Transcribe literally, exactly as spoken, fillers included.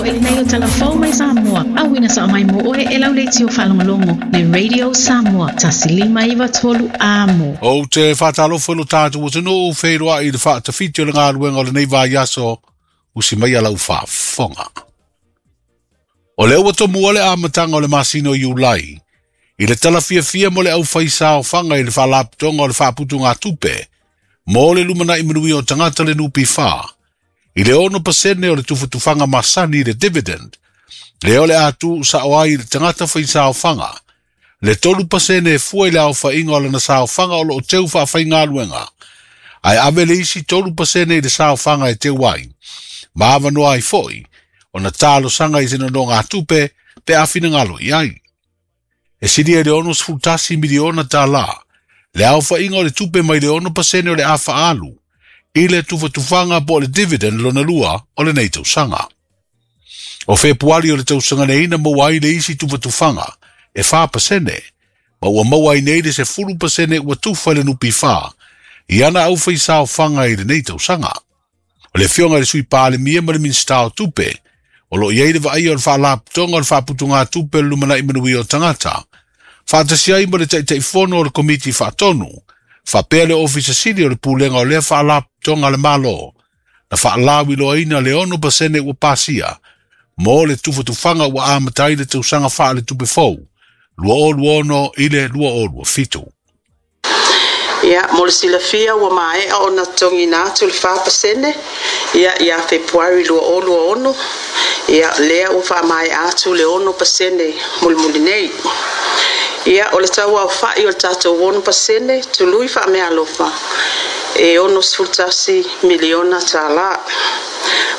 Nei o telefon mai Samoa, au ina sa mai mo oe e lau leiti o whalongalongo, nei Radio Samoa, tasilima iwa tolu amo. O te whatalo whelo tātu o te no whairoa i te whaatawhiti o le ngā ruenga o le nei wā yaso, usi mai alau whaafonga. O le ua tomu o le amatanga o le masino i ulai, i le tala fia fia mo le au whaisa o whanga i le whalaptonga o le whaaputu ngā tupe, mo le lumana i manui o tangata le nupi whaa, i le ono pasene o le tufutufanga masani le dividend, le o le atu sa o ai le tangata whaisa o whanga, le tolu pasene e fua i le au whainga o le na sa o whanga o le o teu wha whainga luenga, ai ave le isi tolu pasene i le sa o whanga e teu wai, ma ava noa i foi, o na talo sanga i zina no ngā tupe, pe awhina ngalo i ai. E siri e le ono sfutasi miliona tā la, le au whainga o le tupe mai le ono pasene o le awha alu, i le tufutufanga po le dividend lo na lua o le nei tausanga. O februari o le tausanga ne ina mawai le isi tufutufanga, e wha pasene, ma ua mawai nei le se fulu pasene ua tufa le nupi wha, i ana au whaisa o whanga i le nei tausanga. O le fionga le sui pāle mia ma le minsta o tupe, o lo iei le vai o le wha laptonga o le wha putunga tupe lumana i manui o tangata, wha tasiai ma le teifono o le komiti wha tonu, wha pēr le ofisa siri o le pūlenga o le wha laptonga le malo, na wha alawi lo aina le ono pasene ua pasia, mo le tufutufanga ua amatai le tausanga wha le tupe fau, lua o lua ono i le lua o lua fitu. Ia, mo le silafia ua mae o na tongi nātu le wha pasene, ia, ia februari lua o lua ono, ia lea ua wha mae atu le ono pasene mulimuli nei. Ia, o le tau au whai o le tātou ono pasene, tului wha mea alofa, e ono sfultasi miliona tā la.